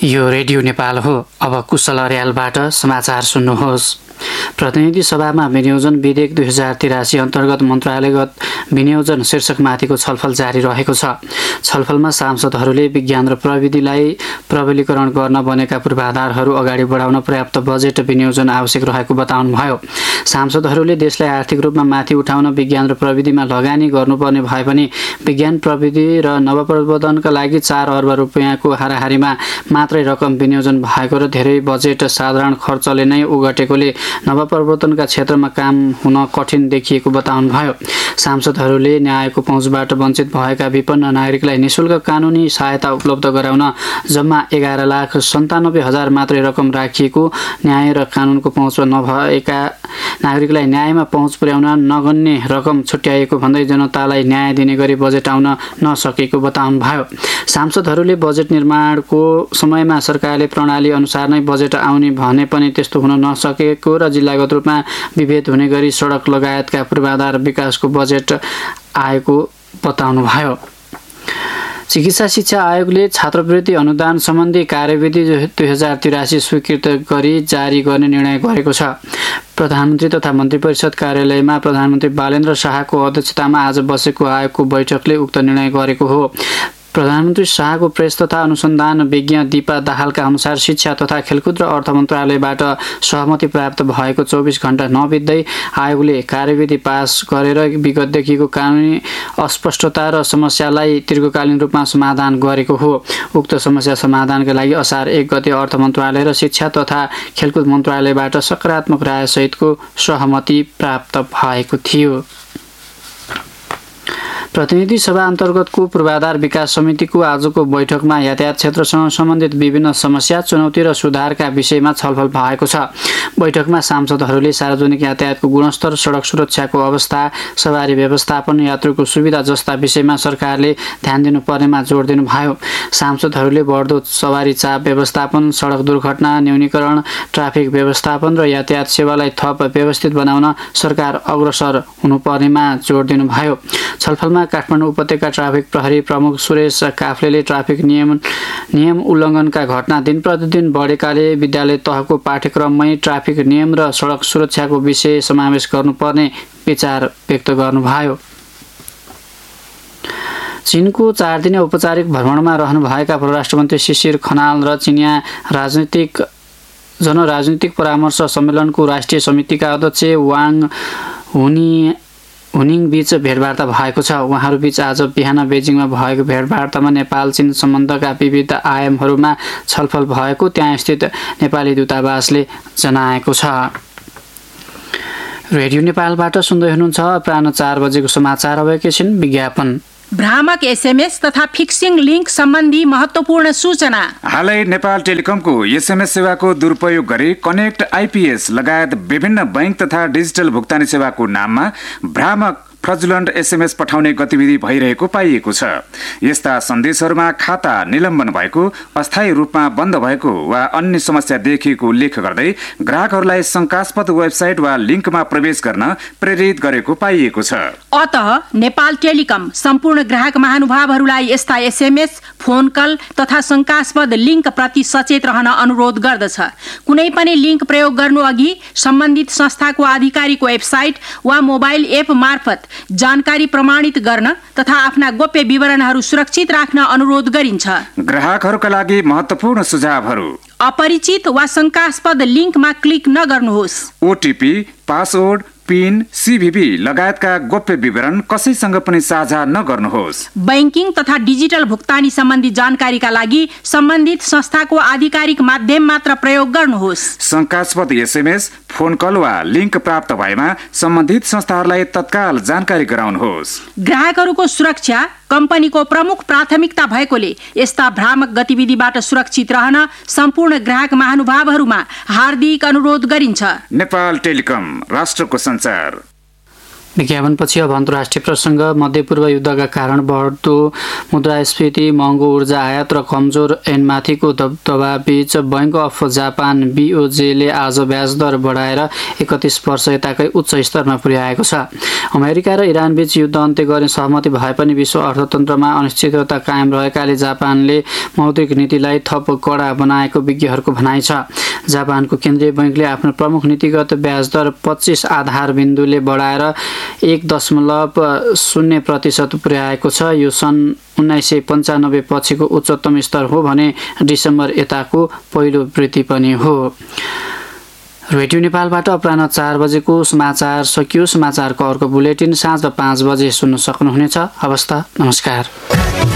यो रेडियो नेपाल हो। अब कुशल अर्यालबाट समाचार सुन्नुहोस्। प्रतिनिधि सभामा विनियोजन विधेयक 2083 अन्तर्गत मन्त्रालयगत विनियोजन शीर्षकमाथिको छलफल जारी रहेको छ। छलफलमा सांसदहरूले विज्ञान र प्रविधिलाई प्रबलीकरण गर्न बनेका पूर्वाधारहरू अगाडि बढाउन पर्याप्त बजेट विनियोजन आवश्यक रहेको बताउनुभयो। सांसदहरूले देशलाई आर्थिक रूपमा माथि उठाउन विज्ञान र प्रविधिमा लगानी गर्नुपर्ने भए पनि विज्ञान प्रविधि र नवप्रवर्धनका लागि 4 अर्ब रुपियाँको हाराहारीमा मात्रै रकम विनियोजन भएको र धेरै बजेट साधारण खर्चले नै उगटेकोले नवप्रवर्तनका क्षेत्रमा काम हुन कठिन देखिएको बताउनुभयो। सांसदहरूले न्यायको पहुँचबाट वञ्चित भएका विपन्न नागरिकलाई निःशुल्क कानुनी सहायता उपलब्ध गराउन जम्मा 11,97,000 मात्रै रकम राखिएको, न्याय र कानुनको पहुँचमा नभएका नागरिकलाई न्यायमा पहुँच पुर्याउन नगन्ने रकम छुट्याइएको भन्दै जनतालाई न्याय दिने गरी बजेट आउन नसकेको बताउनुभयो। सांसदहरूले बजेट निर्माणको समयमा सरकारले प्रणाली अनुसार नै बजेट आउने भने पनि त्यस्तो हुन नसकेको र जिल्लागत रूपमा विभेद हुने गरी सडक लगायतका पूर्वाधार विकासको बजेट आएको बताउनुभयो। चिकित्सा शिक्षा आयोगले छात्रवृत्ति अनुदान सम्बन्धी कार्यविधि 2083 स्वीकृत गरी जारी गर्ने निर्णय गरेको छ। प्रधानमन्त्री तथा मन्त्री परिषद कार्यालयमा प्रधानमन्त्री बालेन्द्र शाहको अध्यक्षतामा आज बसेको आयोगको बैठकले उक्त निर्णय गरेको हो। प्रधानमन्त्री शाहको प्रेस तथा अनुसन्धान विज्ञ दीपा दाहालका अनुसार शिक्षा तथा खेलकुद र अर्थ मन्त्रालयबाट सहमति प्राप्त भएको 24 घण्टा नबित्दै आयोगले कार्यविधि पास गरेर विगतदेखिको कानुनी अस्पष्टता र समस्यालाई दीर्घकालीन रूपमा समाधान गरेको हो। उक्त समस्या समाधानका लागि असार 1 गते अर्थ मन्त्रालय र शिक्षा तथा खेलकुद मन्त्रालयबाट सकारात्मक रायसहितको सहमति प्राप्त भएको थियो। प्रतिनिधि सभा अन्तर्गतको पूर्वाधार विकास समितिको आजको बैठकमा यातायात क्षेत्रसँग सम्बन्धित विभिन्न समस्या, चुनौती र सुधारका विषयमा छलफल भएको छ। बैठकमा सांसदहरूले सार्वजनिक यातायातको गुणस्तर, सडक सुरक्षाको अवस्था, सवारी व्यवस्थापन, यात्रुको सुविधा जस्ता विषयमा सरकारले ध्यान दिनुपर्नेमा जोड दिनुभयो। सांसदहरूले बढ्दो सवारी चाप व्यवस्थापन, सडक दुर्घटना न्यूनीकरण, ट्राफिक व्यवस्थापन र यातायात सेवालाई थप व्यवस्थित बनाउन सरकार अग्रसर हुनुपर्नेमा जोड दिनुभयो। छलफलमा काठमाडौँ उपत्यका ट्राफिक प्रहरी प्रमुख सुरेश काफ्लेले ट्राफिक नियम उल्लङ्घनका घटना दिन प्रतिदिन बढेकाले विद्यालय तहको पाठ्यक्रममै ट्राफिक नियम र सडक सुरक्षाको विषय समावेश गर्नुपर्ने विचार व्यक्त गर्नुभयो। चीनको 4 दिने औपचारिक भ्रमणमा रहनुभएका परराष्ट्र मन्त्री शिशिर खनाल र चिनिया जनराजनीतिक परामर्श सम्मेलनको राष्ट्रिय समितिका अध्यक्ष वाङ हुनिङ बीच भेटवार्ता भएको छ। उहाँहरूबीच आज बिहान बेजिङमा भएको भेटवार्तामा नेपाल चीन सम्बन्धका विविध आयामहरूमा छलफल भएको त्यहाँ स्थित नेपाली दूतावासले जनाएको छ। रेडियो नेपालबाट सुन्दै हुनुहुन्छ। अपराह्न 4 बजेको समाचार अब एकैछिन विज्ञापन। भ्रामक एसएमएस तथा फिक्सिङ लिङ्क सम्बन्धी महत्त्वपूर्ण सूचना। हालै नेपाल टेलिकमको एसएमएस सेवाको दुरुपयोग गरी कनेक्ट आइपीएस लगायत विभिन्न बैंक तथा डिजिटल भुक्तानी सेवाको नाममा भ्रामक फ्रजुलन्ट एसएमएस पठाउने गतिविधि भइरहेको पाइएको छ। यस्ता सन्देशहरूमा खाता निलम्बन भएको, अस्थायी रूपमा बन्द भएको वा अन्य समस्या देखिएको उल्लेख गर्दै ग्राहकहरूलाई शङ्कास्पद वेबसाइट वा लिङ्कमा प्रवेश गर्न प्रेरित गरेको पाइएको छ। अतः नेपाल टेलिकम सम्पूर्ण ग्राहक महानुभावहरूलाई यस्ता एसएमएस, फोन कल तथा शङ्कास्पद लिङ्क प्रति सचेत रहन अनुरोध गर्दछ। कुनै पनि लिङ्क प्रयोग गर्नु अघि सम्बन्धित संस्थाको आधिकारिक वेबसाइट वा मोबाइल एप मार्फत जानकारी प्रमाणित गर्न तथा आफ्ना गोप्य विवरणहरू सुरक्षित राख्न अनुरोध गरिन्छ। ग्राहकहरूका लागि महत्त्वपूर्ण सुझावहरू: अपरिचित वा शङ्कास्पद लिङ्कमा क्लिक नगर्नुहोस्। ओटिपी, पासवर्ड, पिन, सीभीबी लगायतका गोप्य विवरण कसैसँग पनि साझा नगर्नुहोस्। बैंकिङ तथा डिजिटल भुक्तानी सम्बन्धी जानकारीका लागि सम्बन्धित संस्थाको आधिकारिक माध्यम मात्र प्रयोग गर्नुहोस्। शङ्कास्पद एसएमएस, फोन कल वा लिङ्क प्राप्त भएमा सम्बन्धित संस्थाहरूलाई तत्काल जानकारी गराउनुहोस्। ग्राहकहरूको सुरक्षा कम्पनीको प्रमुख प्राथमिकता भएकोले यस्ता भ्रामक गतिविधिबाट सुरक्षित रहन सम्पूर्ण ग्राहक महानुभावहरूमा हार्दिक अनुरोध गरिन्छ। नेपाल टेलिकम, राष्ट्रको सञ्चार। विज्ञापनपछि अब अन्तर्राष्ट्रिय प्रसङ्ग। मध्यपूर्व युद्धका कारण बढ्दो मुद्रास्फीति, महँगो ऊर्जा आयात र कमजोर एनमाथिको दबावबीच बैंक अफ जापान BOJ ले आज ब्याज दर बढाएर 31 वर्ष यताकै उच्च स्तरमा पुर्याएको छ। अमेरिका र इरानबीच युद्ध अन्त्य गर्ने सहमति भए पनि विश्व अर्थतन्त्रमा अनिश्चितता कायम रहेकाले जापानले मौद्रिक नीतिलाई थप कडा बनाएको विज्ञहरूको भनाइ छ। जापानको केन्द्रीय बैंकले आफ्नो प्रमुख नीतिगत ब्याज दर 25 आधार बिन्दुले बढाएर 1.0% पुर्याएको छ। यो सन् 1995 पछिको उच्चतम स्तर हो भने डिसेम्बर यताको पहिलो वृद्धि पनि हो। रेडियो नेपालबाट अपराह्न 4 बजेको समाचार सकियो। समाचारको अर्को बुलेटिन साँझ 5 बजे सुन्न सक्नुहुनेछ। हवस् त, नमस्कार।